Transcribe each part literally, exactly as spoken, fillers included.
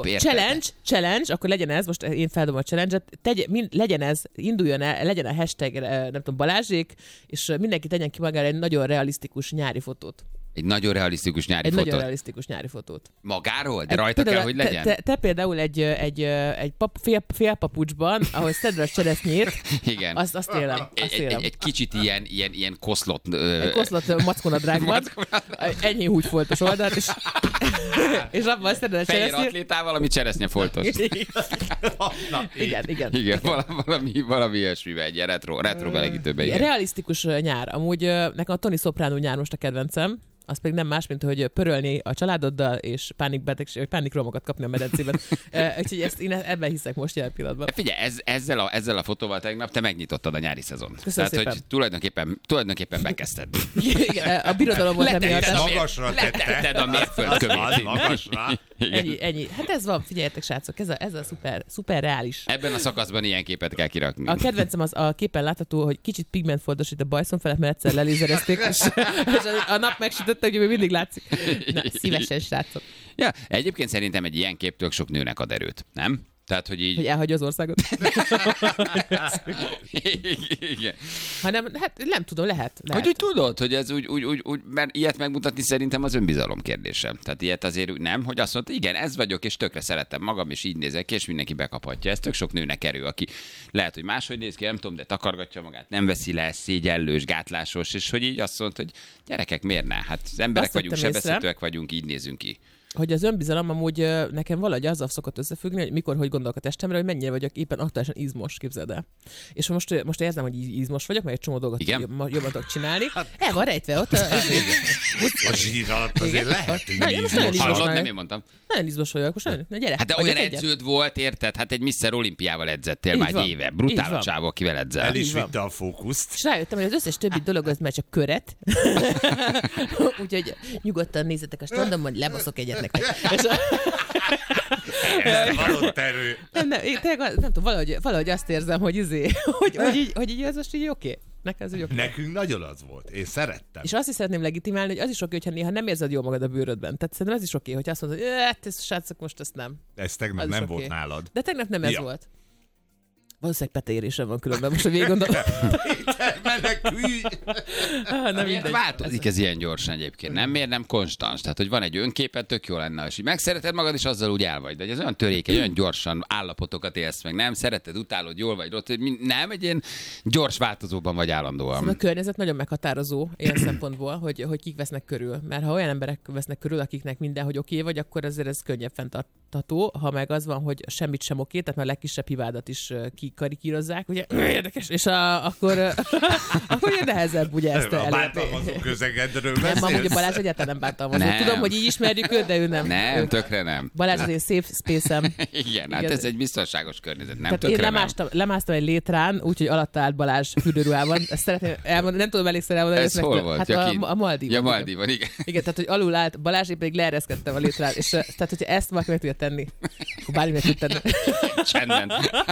challenge, challenge, akkor legyen ez, most én feldobom a challenge-et, tegy, mind, legyen ez, induljon el, legyen a hashtag, nem tudom, Balázsék, és mindenki tegyen ki magára egy nagyon realisztikus nyári fotót. Egy nagyon realisztikus nyári egy fotót? Egy nagyon realisztikus nyári fotót. Magáról? De rajta kell, hogy legyen? Te, te, te például egy, egy, egy pap, fél, félpapucsban, ahol szedve a cseresznyét, igen. Azt, azt élem. Azt egy, élem. Egy, egy kicsit ilyen, ilyen, ilyen koszlott... Egy koszlott mackonadrágban, ennyi húgyfoltos oldalt, és, és abban szedve a cseresznyét. Fehér atlétával, ami cseresznyefoltos. igen, igen. Igen, valami, valami ilyesmivel, egy ilyen retro, retro belegítőben. Realisztikus nyár. Amúgy nekem a Tony Soprano nyár most a kedvencem. Az pedig nem más, mint hogy pörölni a családoddal, és pánikbetegség, vagy pánikromokat kapni a medencében. Úgyhogy ezt én ebben hiszek most jelen pillanatban. Figyelj, ez, ezzel, a, ezzel a fotóval tegnap te megnyitottad a nyári szezont. Köszönöm Tehát, szépen. hogy tulajdonképpen, tulajdonképpen bekezdted. Igen, a birodalom volt nem Letetted miatt. Magasra Letetted a mérföldkövét. Magasra. Ennyi, ennyi. Hát ez van, figyeljetek srácok, ez a, ez a szuper, szuper reális. Ebben a szakaszban ilyen képet kell kirakni. A kedvencem az a képen látható, hogy kicsit pigmentfoltos a bajszon felett, mert egyszer lelézerezték, és, és a nap megsütötte, hogy még mindig látszik. Na, szívesen srácok. Ja, egyébként szerintem egy ilyen képtől sok nőnek ad erőt, nem? Tehát, hogy így... Hogy elhagyja az országot. Igen. Hanem, hát nem tudom, lehet. lehet. Hogy úgy tudod, hogy ez úgy, úgy, úgy, úgy, mert ilyet megmutatni szerintem az önbizalom kérdése. Tehát ilyet azért úgy nem, hogy azt mondta, igen, ez vagyok, és tökre szeretem magam, és így nézek ki, és mindenki bekaphatja. Ez tök sok nőnek erő, aki lehet, hogy máshogy néz ki, nem tudom, de takargatja magát, nem veszi le, szégyellős, gátlásos, és hogy így azt mondta, hogy gyerekek, miért ne? Hát az emberek azt vagyunk, sebezhetőek vagyunk, így nézünk ki. Hogy az önbizalom amúgy nekem valahogy azzal szokott összefüggni, hogy mikor, hogy gondolok a testemre, hogy mennyire vagyok éppen aktuálisan izmos, képzeld el. És most, most érzem, hogy izmos vagyok, mert egy csomó dolgot jobban, jobban tudok csinálni. El van rejtve ott. A, a zsír alatt azért lehetünk izmos. Hallod, nem én mondtam. Nagyon izmos vagyok, most nagyon, na gyere. Hát de olyan edződ volt, érted? Hát egy miszter Olimpiával edzettél már egy éve. Brutál a csávó, akivel edzel. El is vitte a fókuszt. És rájöttem, hogy az összes többi dolog az már csak köret. Úgyhogy nyugodtan nézzetek a strandon, hogy lebaszok egyet nektek. Ez valott erő. Nem, nem, én tényleg, nem tudom, valahogy, valahogy azt érzem, hogy izé, hogy, hogy, így, hogy így ez most így oké. Nekem ez úgy oké. Nekünk nagyon az volt. Én szerettem. És azt is szeretném legitimálni, hogy az is oké, hogyha néha nem érzed jól magad a bőrödben. Tehát szerintem ez is oké, hogy azt mondod, hogy hát ez srácok, most ezt nem. Ez tegnap nem volt nálad. De tegnap nem ez ja. volt. Valószínűleg peteérésem van különben, most a végig gondolom. Péter, menekülj! Ah, nem mindegy. Változik ez ilyen gyorsan egyébként, nem? Miért nem konstans? Tehát, hogy van egy önképed, tök jó lenne, és így megszereted magad, és azzal úgy el vagy. De ez olyan törékeny, olyan gyorsan állapotokat élsz meg, nem? Szereted, utálod, jól vagy rossz, nem? Egy ilyen gyors változóban vagy állandóan. Szóval a környezet nagyon meghatározó ilyen szempontból, hogy, hogy kik vesznek körül. Mert ha olyan emberek vesznek körül, akiknek mindenhogy oké vagy, akkor azért ez könnyebb fenntartható. Ha meg az van, hogy semmit sem oké, tehát már a legkisebb hibádat is kikarikírozzák, ugye érdekes, és a, akkor, akkor ugye nehezebb ugye ezt elérni. A bántalmazó közegedről beszélsz? Nem, amúgy a Balázs egyáltalán nem bántalmazó. Nem. Tudom, hogy így ismerjük őt, de ő nem. Nem, ő, tökre nem. Balázs az én safe space-em. Igen, igen, hát ez egy biztonságos környezet, nem? Tehát Tökre én lemástam, lemásztam egy létrán, úgyhogy alatta állt Balázs fürdőruhában. Ezt szeretném elmondani, nem tudom elégszer elmondani. Ez hol volt? Hát ja, a, a Maldívon. Ja, Maldívon, igen. Igen, tehát hogy alul állt Balázs, én pedig leereszkedtem a létrán, és tehát hogyha ezt valaki meg tudja tenni, akkor bármi meg tud tenni. Csendben.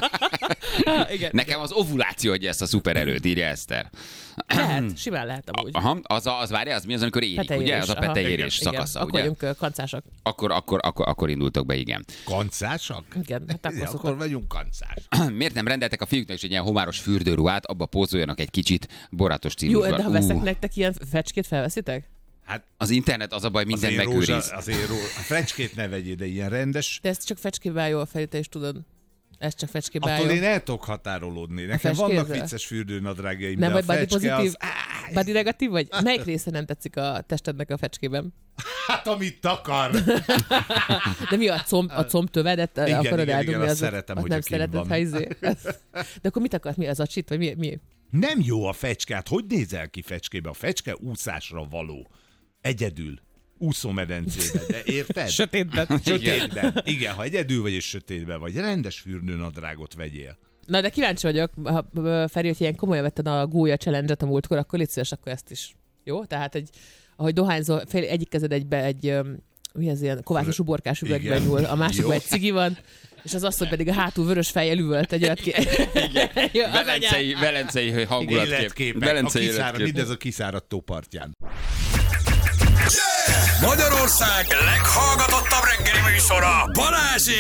Igen. Nekem az ovuláció adja ezt a szupererőt, írja Eszter. Lehet, simán lehet amúgy. Aha, az, a, az várja, az mi az, amikor érik, Petejérés, ugye? Az a petejérés aha, szakasza, igen. ugye? Akkor vagyunk kancásak. Akkor, akkor, akkor, akkor indultok be, igen. Kancásak? Igen, hát akkor, akkor, akkor vagyunk kancás. Miért nem rendeltek a fiúknak is egy ilyen homáros fürdőruhát, abba pózoljanak egy kicsit borátos stílusban? Jó, de ha uh. veszek nektek ilyen fecskét, felveszitek? Hát az internet az a baj, minden azért megőriz. Rózsa, azért rózsa, a fecskét ne vegyél, de ilyen rendes. De ezt csak fecskével jó a fejét, te is tudod. Ez csak fecskével jó. Attól én el tudok határolódni. Nekem vannak vicces fürdőnadrágjaim, nem de vagy a fecske pozitív, az... body negatív vagy? Melyik része nem tetszik a testednek a fecskében? Hát amit takar. De mi a comb, a combtövedet igen, akarod igen, eldugni? igen, azt az, szeretem, az hogy nem szereted, ha izé. De akkor mit akarsz? Mi az a csit? Vagy mi? mi? Nem jó a fecske. Hát hogy nézel ki fecskébe? A fecske úszásra való. Egyedül. Úszómedencébe, de érted? Sötétben. Sötétben. Igen, ha egyedül vagy és sötétben vagy, rendes fürdőnadrágot vegyél. Na, de kíváncsi vagyok, ha Feri, hogy ilyen komolyan vetted a gólya challenge-et a múltkor, akkor légy szíves, akkor ezt is. Jó? Tehát, egy, ahogy dohányzol, fél, egyik kezed egybe egy, mi az ilyen kovászos uborkás üvegben nyúl, a másikban egy cigi van, és az asszony pedig a hátul vörös fejjel üvölt egy olyat ki. Velencei, velencei hangulatkép. Velencei életkép. Mindez a kiszáradt tópartján. Magyarország leghallgatottabb reggeli műsora, Balázsék!